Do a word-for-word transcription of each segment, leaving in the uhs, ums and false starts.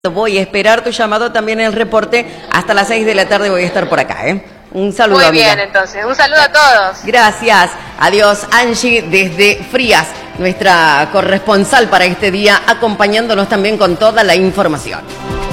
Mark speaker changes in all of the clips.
Speaker 1: Voy a esperar tu llamado también en el reporte. Hasta las seis de la tarde voy a estar por acá, ¿eh? Un saludo,
Speaker 2: Muy
Speaker 1: amiga.
Speaker 2: bien, entonces. Un saludo a todos.
Speaker 1: Gracias. Adiós, Angie, desde Frías, nuestra corresponsal para este día, acompañándonos también con toda la información.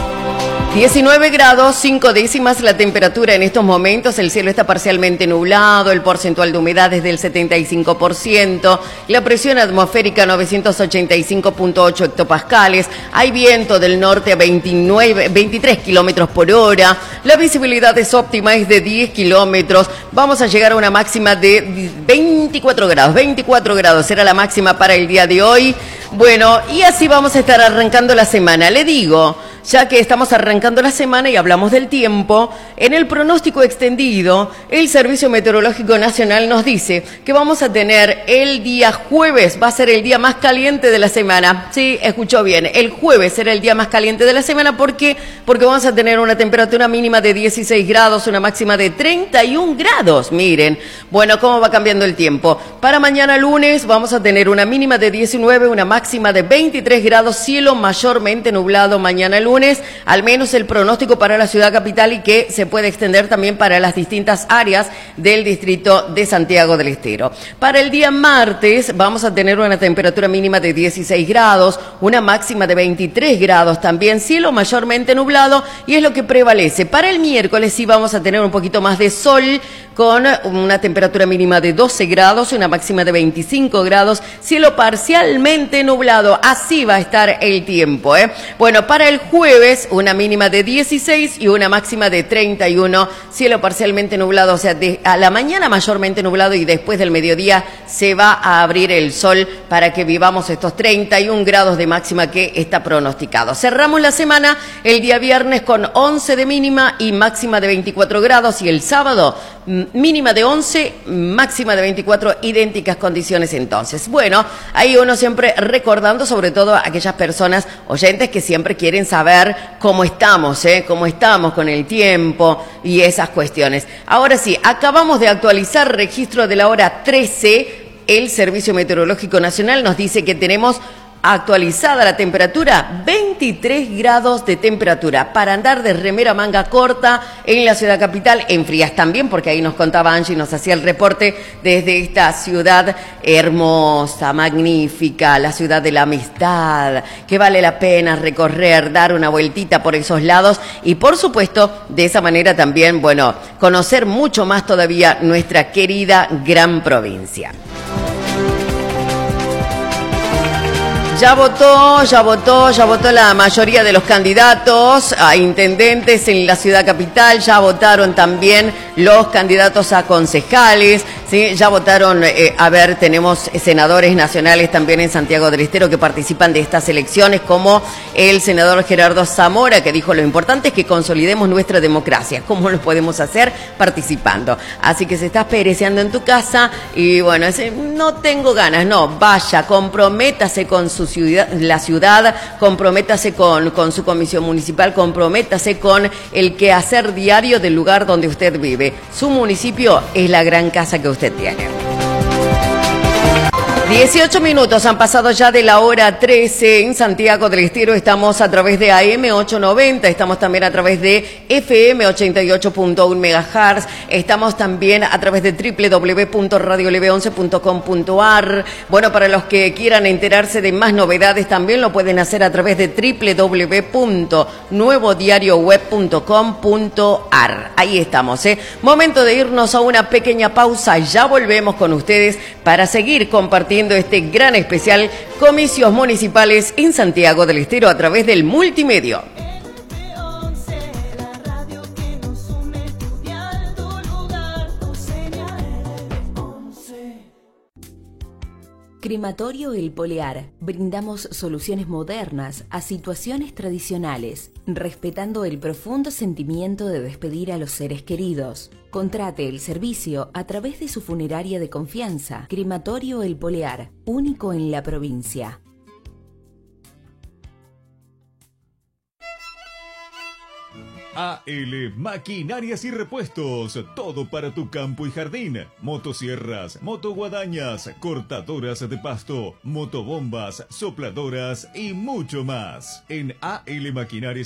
Speaker 1: diecinueve grados, cinco décimas la temperatura en estos momentos. El cielo está parcialmente nublado, el porcentual de humedad es del setenta y cinco por ciento, la presión atmosférica novecientos ochenta y cinco punto ocho hectopascales, hay viento del norte a veintinueve, veintitrés kilómetros por hora, la visibilidad es óptima, es de diez kilómetros, vamos a llegar a una máxima de veinticuatro grados, veinticuatro grados será la máxima para el día de hoy. Bueno, y así vamos a estar arrancando la semana. Le digo, ya que estamos arrancando la semana y hablamos del tiempo, en el pronóstico extendido, el Servicio Meteorológico Nacional nos dice que vamos a tener el día jueves, va a ser el día más caliente de la semana. Sí, escuchó bien, el jueves será el día más caliente de la semana. ¿Por qué? Porque vamos a tener una temperatura mínima de dieciséis grados, una máxima de treinta y un grados. Miren, bueno, cómo va cambiando el tiempo. Para mañana lunes vamos a tener una mínima de diecinueve, una máxima de veintitrés grados, cielo mayormente nublado mañana lunes. Al menos el pronóstico para la ciudad capital, y que se puede extender también para las distintas áreas del distrito de Santiago del Estero. Para el día martes vamos a tener una temperatura mínima de dieciséis grados, una máxima de veintitrés grados también, cielo mayormente nublado, y es lo que prevalece. Para el miércoles sí vamos a tener un poquito más de sol, con una temperatura mínima de doce grados, una máxima de veinticinco grados, cielo parcialmente nublado. Así va a estar el tiempo, ¿eh? Bueno, para el jueves, una mínima de dieciséis y una máxima de treinta y uno, cielo parcialmente nublado, o sea, de, a la mañana mayormente nublado, y después del mediodía se va a abrir el sol para que vivamos estos treinta y un grados de máxima que está pronosticado. Cerramos la semana el día viernes con once de mínima y máxima de veinticuatro grados, y el sábado mínima de once, máxima de veinticuatro, idénticas condiciones entonces. Bueno, ahí uno siempre recordando, sobre todo a aquellas personas oyentes que siempre quieren saber cómo estamos, ¿eh? Cómo estamos con el tiempo y esas cuestiones. Ahora sí, acabamos de actualizar registro de la hora trece. El Servicio Meteorológico Nacional nos dice que tenemos actualizada la temperatura, veintitrés grados de temperatura, para andar de remera manga corta en la ciudad capital, en Frías también, porque ahí nos contaba Angie, nos hacía el reporte desde esta ciudad hermosa, magnífica, la ciudad de la amistad, que vale la pena recorrer, dar una vueltita por esos lados, y por supuesto, de esa manera también, bueno, conocer mucho más todavía nuestra querida gran provincia. Ya votó, ya votó, ya votó la mayoría de los candidatos a intendentes en la ciudad capital, ya votaron también los candidatos a concejales, ¿sí? Ya votaron, eh, a ver, tenemos senadores nacionales también en Santiago del Estero que participan de estas elecciones, como el senador Gerardo Zamora, que dijo: lo importante es que consolidemos nuestra democracia. ¿Cómo lo podemos hacer? Participando. Así que se estás pereceando en tu casa y bueno, ese, no tengo ganas, no, vaya, comprométase con su ciudad, la ciudad, comprométase con, con su comisión municipal, comprométase con el quehacer diario del lugar donde usted vive. Su municipio es la gran casa que usted tiene. dieciocho minutos han pasado ya de la hora trece en Santiago del Estero. Estamos a través de A M ochocientos noventa, estamos también a través de F M ochenta y ocho punto uno megahertz, estamos también a través de doble u doble u doble u punto radio leve once punto com punto a r. Bueno, para los que quieran enterarse de más novedades también lo pueden hacer a través de doble u doble u doble u punto nuevo diario web punto com punto a r. Ahí estamos, ¿eh? Momento de irnos a una pequeña pausa, ya volvemos con ustedes para seguir compartiendo este gran especial Comicios Municipales en Santiago del Estero a través del multimedio.
Speaker 3: Crematorio El Polear. Brindamos soluciones modernas a situaciones tradicionales, respetando el profundo sentimiento de despedir a los seres queridos. Contrate el servicio a través de su funeraria de confianza. Crematorio El Polear, único en la provincia.
Speaker 4: A L Maquinarias y Repuestos, todo para tu campo y jardín. Motosierras, motoguadañas, cortadoras de pasto, motobombas, sopladoras y mucho más. En A L Maquinarias